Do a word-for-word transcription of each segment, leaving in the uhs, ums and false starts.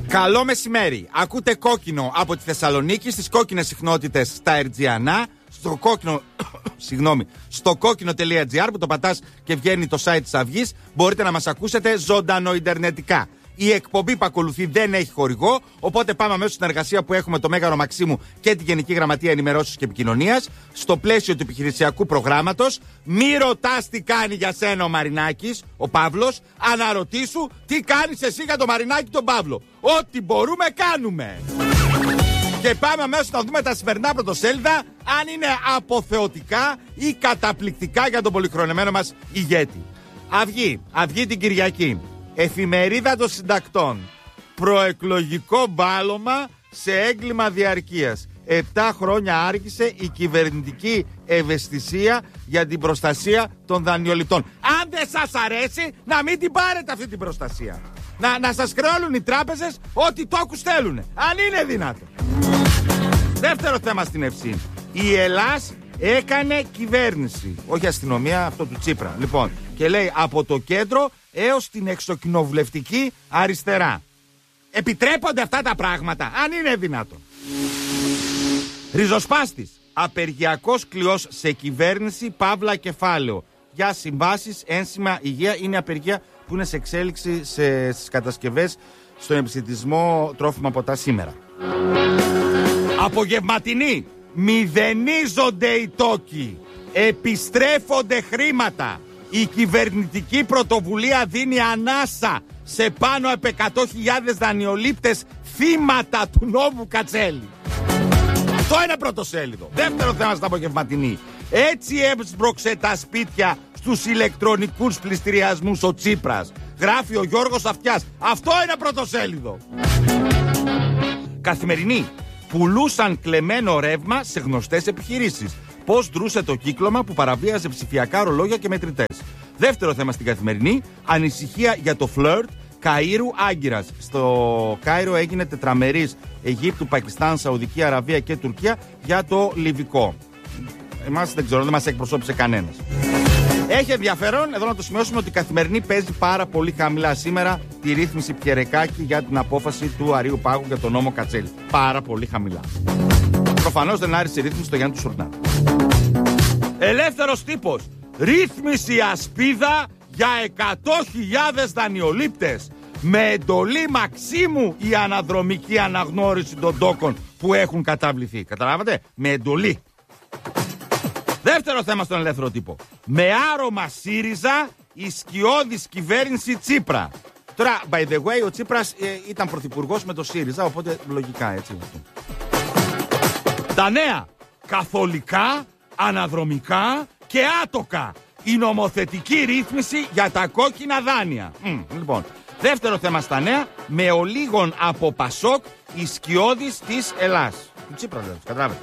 Καλό μεσημέρι. Ακούτε Κόκκινο από τη Θεσσαλονίκη στις κόκκινες συχνότητες στα Ερτζιανά. Στο κόκκινο, συγγνώμη, στο κόκκινο.gr που το πατάς και βγαίνει το site της Αυγής. Μπορείτε να μας ακούσετε ζωντανό ιντερνετικά. Η εκπομπή που ακολουθεί δεν έχει χορηγό, οπότε πάμε αμέσως στην εργασία που έχουμε το Μέγαρο Μαξίμου και τη Γενική Γραμματεία Ενημερώσεως και Επικοινωνίας στο πλαίσιο του επιχειρησιακού προγράμματος. Μη ρωτάς τι κάνει για σένα ο Μαρινάκης, ο Παύλος, αναρωτήσου τι κάνεις εσύ για τον Μαρινάκη τον Παύλο. Ό,τι μπορούμε κάνουμε. Και πάμε αμέσως να δούμε τα σημερινά πρωτοσέλιδα, αν είναι αποθεωτικά ή καταπληκτικά για τον πολυχρονεμένο μας ηγέτη. Αυγή, Αυγή την Κυριακή. Εφημερίδα των Συντακτών. Προεκλογικό μπάλωμα σε έγκλημα διαρκείας. Επτά χρόνια άργησε η κυβερνητική ευαισθησία για την προστασία των δανειοληπτών. Αν δεν σας αρέσει, να μην την πάρετε αυτή την προστασία. Να, να σας κρεώνουν οι τράπεζες ό,τι τόκους θέλουν. Αν είναι δυνατό. Δεύτερο θέμα στην Ευσύνη. Η Ελλάς έκανε κυβέρνηση. Όχι αστυνομία, αυτό του Τσίπρα. Λοιπόν, και λέει από το κέντρο έως την εξοκοινοβουλευτική αριστερά. Επιτρέπονται αυτά τα πράγματα, αν είναι δυνατόν. Ριζοσπάστης. Απεργιακός κλειός σε κυβέρνηση, παύλα κεφάλαιο. Για συμβάσεις, ένσημα, υγεία. Είναι απεργία που είναι σε εξέλιξη σε, στις κατασκευές στον επιστημισμό τρόφιμα ποτά σήμερα. Απογευματινή. Μηδενίζονται οι τόκοι. Επιστρέφονται χρήματα. Η κυβερνητική πρωτοβουλία δίνει ανάσα σε πάνω από εκατό χιλιάδες δανειολήπτες θύματα του νόμου Κατσέλη. Αυτό είναι πρωτοσέλιδο. Δεύτερο θέμα στα απογευματινή. Έτσι έσπρωξε τα σπίτια στους ηλεκτρονικούς πληστηριασμούς ο Τσίπρας. Γράφει ο Γιώργος Αυτιάς. Αυτό είναι πρωτοσέλιδο. Καθημερινή. Πουλούσαν κλεμμένο ρεύμα σε γνωστές επιχειρήσεις. Πώς δρούσε το κύκλωμα που παραβίαζε ψηφιακά ρολόγια και μετρητές. Δεύτερο θέμα στην Καθημερινή. Ανησυχία για το φλερτ Καΐρου Άγκυρας. Στο Κάιρο έγινε τετραμερής Αιγύπτου, Πακιστάν, Σαουδική Αραβία και Τουρκία για το Λιβικό. Εμάς δεν ξέρω, δεν μας εκπροσώπησε κανένας. Έχει ενδιαφέρον εδώ να το σημειώσουμε ότι η Καθημερινή παίζει πάρα πολύ χαμηλά σήμερα τη ρύθμιση Πιερεκάκη για την απόφαση του Αρείου Πάγου για τον νόμο Κατσέλη. Πάρα πολύ χαμηλά. Προφανώς δεν άρισε η ρύθμιση στο Γιάννη του Σουρνά. Ελεύθερος τύπος. Ρύθμιση ασπίδα για εκατό χιλιάδες δανειολήπτες. Με εντολή Μαξίμου η αναδρομική αναγνώριση των τόκων που έχουν καταβληθεί. Καταλάβατε? Με εντολή. Δεύτερο θέμα στον ελεύθερο τύπο. Με άρωμα ΣΥΡΙΖΑ η σκιώδης κυβέρνηση Τσίπρα. Τώρα, by the way, ο Τσίπρας ε, ήταν πρωθυπουργός με το ΣΥΡΙΖΑ, οπότε λογικά έτσι. Τα νέα. Καθολικά, αναδρομικά και άτοκα. Η νομοθετική ρύθμιση για τα κόκκινα δάνεια. Mm, λοιπόν, δεύτερο θέμα στα νέα. Με ολίγων από Πασόκ η σκιώδης της Ελλάς. Του Τσίπρα, δηλαδή, καταλάβετε.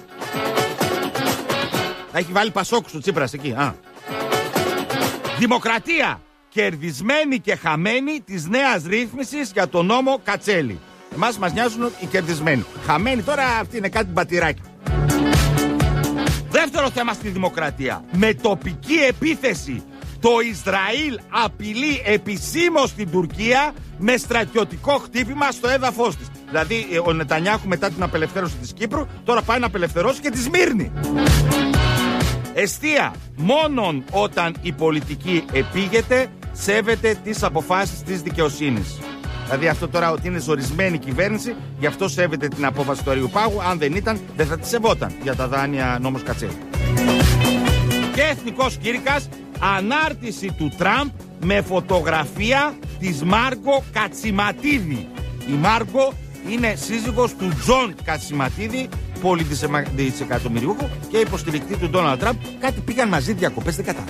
Έχει βάλει Πασόκ στο Τσίπρας εκεί. Α. Δημοκρατία. Κερδισμένη και χαμένη της νέας ρύθμισης για τον νόμο Κατσέλη. Εμάς μας νοιάζουν οι κερδισμένοι. Χαμένοι τώρα αυτή είναι κάτι μπατηράκι. Δεύτερο θέμα στη δημοκρατία. Με τοπική επίθεση. Το Ισραήλ απειλεί επισήμως την Τουρκία με στρατιωτικό χτύπημα στο έδαφος της. Δηλαδή ο Νετανιάχου μετά την απελευθέρωση της Κύπρου τώρα πάει να απελευθερώσει και τη Σμύρνη. Εστία. Μόνον όταν η πολιτική επήγεται σέβεται τις αποφάσεις της δικαιοσύνης. Δηλαδή αυτό τώρα ότι είναι ζορισμένη κυβέρνηση, γι' αυτό σέβεται την απόφαση του Αρείου Πάγου. Αν δεν ήταν, δεν θα τη σεβόταν για τα δάνεια νόμος Κατσέλη. Και εθνικός κήρυκας, ανάρτηση του Τραμπ με φωτογραφία της Μάργκο Κατσιματίδη. Η Μάργκο είναι σύζυγος του Τζον Κατσιματίδη, πολυδισεκατομμυριούχο και υποστηρικτή του Ντόναλντ Τραμπ. Κάτι πήγαν μαζί διακοπές, δεν κατάλαβα.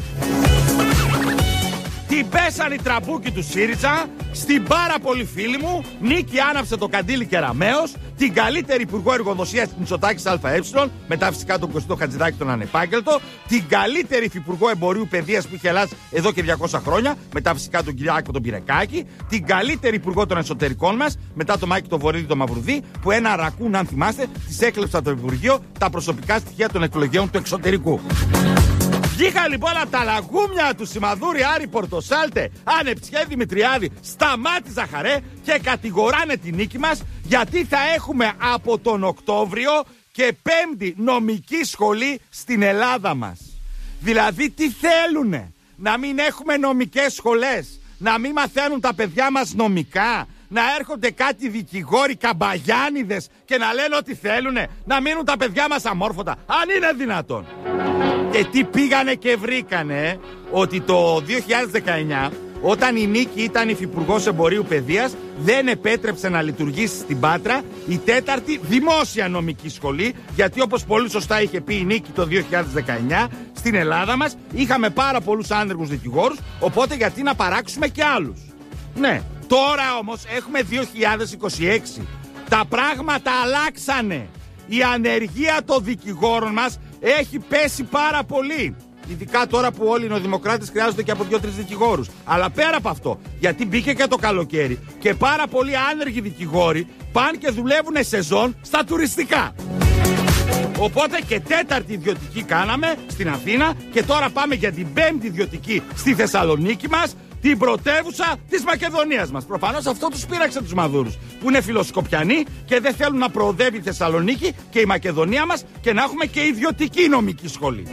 Την πέσαν οι τραμπούκοι του ΣΥΡΙΖΑ, στην πάρα πολύ φίλη μου, Νίκη άναψε το καντήλι Κεραμέως, την καλύτερη υπουργό εργοδοσίας της Μητσοτάκης ΑΕ, μετά φυσικά τον Κωστό Χατζηδάκη τον ανεπάγγελτο, την καλύτερη υφυπουργό εμπορίου παιδείας που είχε Ελλάς εδώ και διακόσια χρόνια, μετά φυσικά τον Κυριάκο τον Πυρεκάκη, την καλύτερη υπουργό των εσωτερικών μας, μετά τον Μάκη τον Βορύδη τον Μαυρουδί, που ένα ρακούν, αν θυμάστε, της έκλεψε από το Υπουργείο τα προσωπικά στοιχεία των εκλογέων του εξωτερικού. Βγήκα λοιπόν από τα λαγούμια του Σιμαδούρη, Άρη Πορτοσάλτε, Ανεψιέ Δημητριάδη, Σταμάτη Ζαχαρέ και κατηγοράνε τη νίκη μας γιατί θα έχουμε από τον Οκτώβριο και πέμπτη νομική σχολή στην Ελλάδα μας. Δηλαδή τι θέλουνε, να μην έχουμε νομικές σχολές, να μην μαθαίνουν τα παιδιά μας νομικά, να έρχονται κάτι δικηγόροι καμπαγιάνιδες και να λένε ό,τι θέλουνε, να μείνουν τα παιδιά μας αμόρφωτα, αν είναι δυνατόν. Και τι πήγανε και βρήκανε, ότι το δύο χιλιάδες δεκαεννιά, όταν η Νίκη ήταν υφυπουργός Εμπορίου Παιδείας, δεν επέτρεψε να λειτουργήσει στην Πάτρα η τέταρτη δημόσια νομική σχολή, γιατί όπως πολύ σωστά είχε πει η Νίκη το δύο χιλιάδες δεκαεννιά, στην Ελλάδα μας είχαμε πάρα πολλούς άνεργους δικηγόρους, οπότε γιατί να παράξουμε και άλλους. Ναι, τώρα όμως έχουμε δύο χιλιάδες είκοσι έξι. Τα πράγματα αλλάξανε. Η ανεργία των δικηγόρων μας έχει πέσει πάρα πολύ. Ειδικά τώρα που όλοι οι νεοδημοκράτες χρειάζονται και από δύο-τρεις δικηγόρους. Αλλά πέρα από αυτό, γιατί μπήκε και το καλοκαίρι και πάρα πολλοί άνεργοι δικηγόροι πάνε και δουλεύουν σεζόν στα τουριστικά. Οπότε και τέταρτη ιδιωτική κάναμε στην Αθήνα και τώρα πάμε για την πέμπτη ιδιωτική στη Θεσσαλονίκη μας, την πρωτεύουσα της Μακεδονίας μας. Προφανώς αυτό τους πείραξε τους Μαδούρους, που είναι φιλοσκοπιανοί και δεν θέλουν να προοδεύει η Θεσσαλονίκη και η Μακεδονία μας και να έχουμε και ιδιωτική νομική σχολή.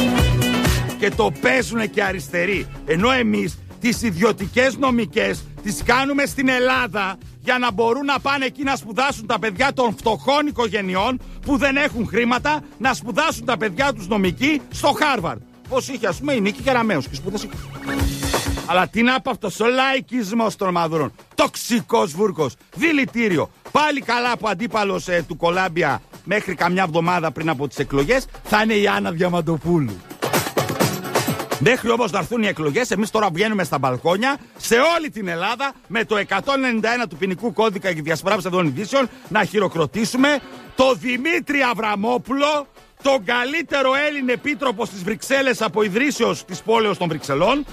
Και το παίζουνε και αριστεροί. Ενώ εμείς τις ιδιωτικές νομικές τις κάνουμε στην Ελλάδα για να μπορούν να πάνε εκεί να σπουδάσουν τα παιδιά των φτωχών οικογενειών που δεν έχουν χρήματα, να σπουδάσουν τα παιδιά τους νομική στο Χάρβαρντ. Πώς είχε, ας πούμε, η Νίκη Κεραμέως και σπούδασε. Αλλά τι να πω αυτός ο λαϊκισμός των Μαδούρων. Τοξικός βούρκος, δηλητήριο. Πάλι καλά που αντίπαλος ε, του Κολάμπια μέχρι καμιά εβδομάδα πριν από τις εκλογές θα είναι η Άννα Διαμαντοπούλου. Μέχρι όμως να έρθουν οι εκλογές, εμείς τώρα βγαίνουμε στα μπαλκόνια σε όλη την Ελλάδα με το εκατόν ενενήντα ένα του ποινικού κώδικα και διασπορά ψευδών ειδήσεων να χειροκροτήσουμε το Δημήτρη Αβραμόπουλο, τον καλύτερο Έλλην επίτροπο στις Βρυξέλλες από ιδρύσεως της πόλεως των Βρυξελών.